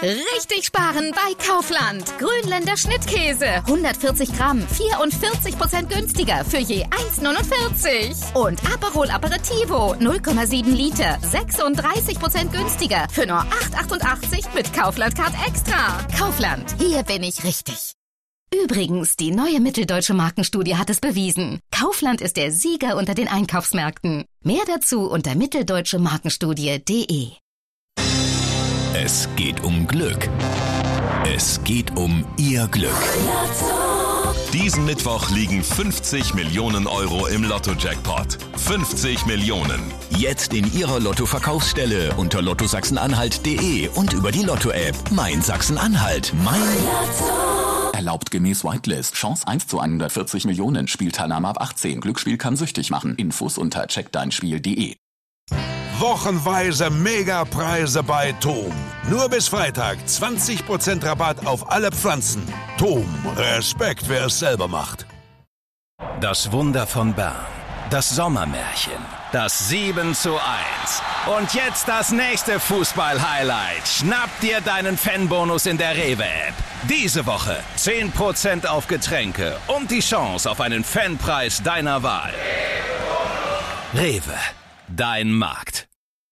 Richtig sparen bei Kaufland. Grünländer Schnittkäse. 140 Gramm, 44% günstiger für je 1,49. Und Aperol Aperitivo, 0,7 Liter, 36% günstiger für nur 8,88 mit Kaufland Card Extra. Kaufland, hier bin ich richtig. Übrigens, die neue Mitteldeutsche Markenstudie hat es bewiesen. Kaufland ist der Sieger unter den Einkaufsmärkten. Mehr dazu unter mitteldeutschemarkenstudie.de. Es geht um Glück. Es geht um Ihr Glück. Diesen Mittwoch liegen 50 Millionen Euro im Lotto-Jackpot. 50 Millionen. Jetzt in Ihrer Lotto-Verkaufsstelle unter lottosachsen-anhalt.de und über die Lotto-App. Mein Sachsen-Anhalt. Mein Lotto. Erlaubt gemäß Whitelist. Chance 1 zu 140 Millionen. Spielteilnahme ab 18. Glücksspiel kann süchtig machen. Infos unter checkdeinspiel.de. Wochenweise Megapreise bei TOM. Nur bis Freitag 20% Rabatt auf alle Pflanzen. TOM, Respekt, wer es selber macht. Das Wunder von Bern. Das Sommermärchen. Das 7:1. Und jetzt das nächste Fußball-Highlight. Schnapp dir deinen Fanbonus in der Rewe-App. Diese Woche 10% auf Getränke und die Chance auf einen Fanpreis deiner Wahl. Rewe. Dein Markt.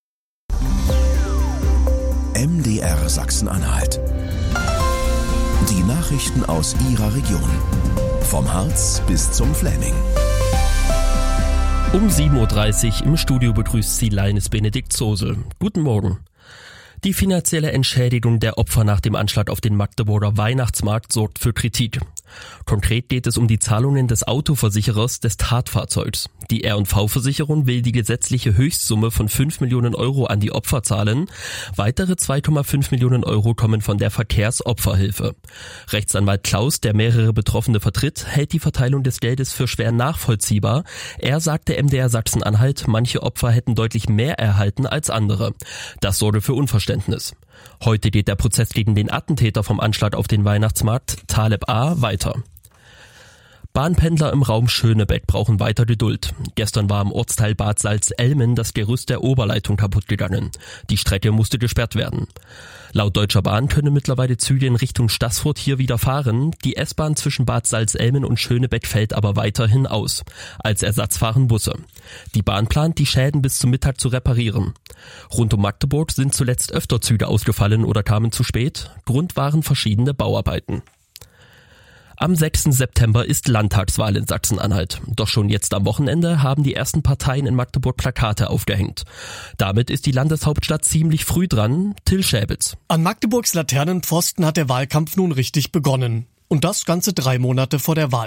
MDR Sachsen-Anhalt. Die Nachrichten aus Ihrer Region. Vom Harz bis zum Fläming. Um 7.30 Uhr im Studio begrüßt Sie Leines Benedikt Zosel. Guten Morgen. Die finanzielle Entschädigung der Opfer nach dem Anschlag auf den Magdeburger Weihnachtsmarkt sorgt für Kritik. Konkret geht es um die Zahlungen des Autoversicherers des Tatfahrzeugs. Die R&V-Versicherung will die gesetzliche Höchstsumme von 5 Millionen Euro an die Opfer zahlen. Weitere 2,5 Millionen Euro kommen von der Verkehrsopferhilfe. Rechtsanwalt Klaus, der mehrere Betroffene vertritt, hält die Verteilung des Geldes für schwer nachvollziehbar. Er sagte MDR Sachsen-Anhalt, manche Opfer hätten deutlich mehr erhalten als andere. Das sorge für Unverständnis. Heute geht der Prozess gegen den Attentäter vom Anschlag auf den Weihnachtsmarkt, Taleb A., weiter. Bahnpendler im Raum Schönebeck brauchen weiter Geduld. Gestern war im Ortsteil Bad Salzelmen das Gerüst der Oberleitung kaputt gegangen. Die Strecke musste gesperrt werden. Laut Deutscher Bahn können mittlerweile Züge in Richtung Staßfurt hier wieder fahren. Die S-Bahn zwischen Bad Salzelmen und Schönebeck fällt aber weiterhin aus. Als Ersatz fahren Busse. Die Bahn plant, die Schäden bis zum Mittag zu reparieren. Rund um Magdeburg sind zuletzt öfter Züge ausgefallen oder kamen zu spät. Grund waren verschiedene Bauarbeiten. Am 6. September ist Landtagswahl in Sachsen-Anhalt. Doch schon jetzt am Wochenende haben die ersten Parteien in Magdeburg Plakate aufgehängt. Damit ist die Landeshauptstadt ziemlich früh dran. Till Schäbitz. An Magdeburgs Laternenpfosten hat der Wahlkampf nun richtig begonnen. Und das ganze 3 Monate vor der Wahl.